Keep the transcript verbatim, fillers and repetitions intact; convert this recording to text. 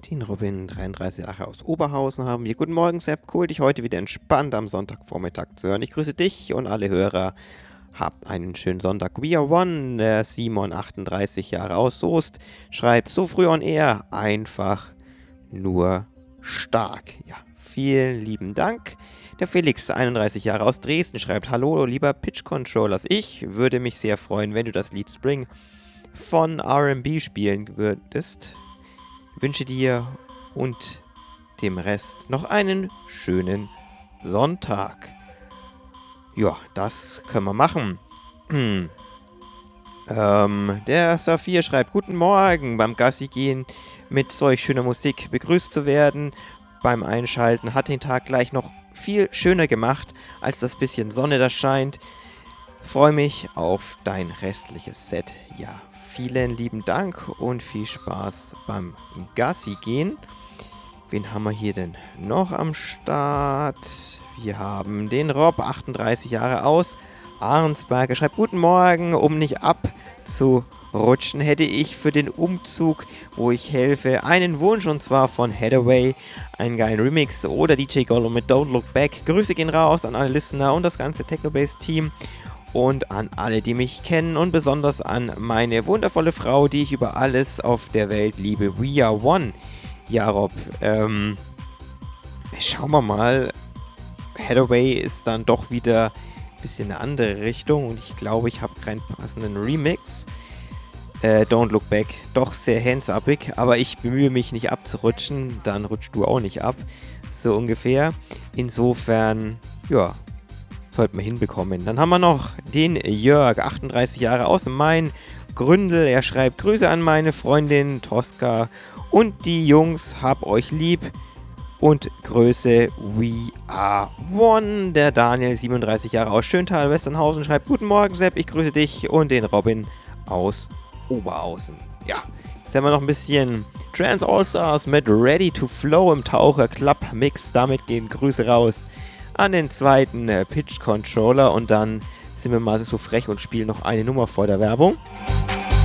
Den Robin, dreiunddreißig Jahre aus Oberhausen, haben wir. Guten Morgen, Sepp. Cool, dich heute wieder entspannt am Sonntagvormittag zu hören. Ich grüße dich und alle Hörer. Habt einen schönen Sonntag. We are one. Der Simon, achtunddreißig Jahre aus Soest, schreibt so früh on air. Einfach nur stark. Ja, vielen lieben Dank. Der Felix, einunddreißig Jahre aus Dresden, schreibt: Hallo, lieber Pitch Controllers. Ich würde mich sehr freuen, wenn du das Lied Spring von R and B spielen würdest. Wünsche dir und dem Rest noch einen schönen Sonntag. Ja, das können wir machen. Hm. Ähm, der Saphir schreibt: Guten Morgen, beim Gassi gehen mit solch schöner Musik begrüßt zu werden. Beim Einschalten hat den Tag gleich noch viel schöner gemacht, als das bisschen Sonne, das scheint. Freue mich auf dein restliches Set. Ja, vielen lieben Dank und viel Spaß beim Gassi gehen. Wen haben wir hier denn noch am Start? Wir haben den Rob, achtunddreißig Jahre aus Arnsberg. Er schreibt: Guten Morgen, um nicht abzurutschen, hätte ich für den Umzug, wo ich helfe, einen Wunsch, und zwar von Hathaway, einen geilen Remix oder D J Gollum mit Don't Look Back. Grüße gehen raus an alle Listener und das ganze Technobase-Team und an alle, die mich kennen, und besonders an meine wundervolle Frau, die ich über alles auf der Welt liebe. We are one. Ja, Rob, ähm, schauen wir mal. Hathaway ist dann doch wieder ein bisschen eine andere Richtung und ich glaube, ich habe keinen passenden Remix. Äh, Don't Look Back, doch sehr hands-upig, aber ich bemühe mich nicht abzurutschen, dann rutschst du auch nicht ab, so ungefähr. Insofern, ja, sollten wir hinbekommen. Dann haben wir noch den Jörg, achtunddreißig Jahre aus Main, Gründel. Er schreibt: Grüße an meine Freundin Tosca und die Jungs, hab euch lieb und Grüße, we are one. Der Daniel, siebenunddreißig Jahre aus Schöntal, Westernhausen, schreibt: Guten Morgen, Sepp, ich grüße dich und den Robin aus Oberhausen. Ja, jetzt haben wir noch ein bisschen Trans All-Stars mit Ready to Flow im Taucher Club Mix. Damit gehen Grüße raus an den zweiten äh, Pitch Controller und dann sind wir mal so frech und spielen noch eine Nummer vor der Werbung.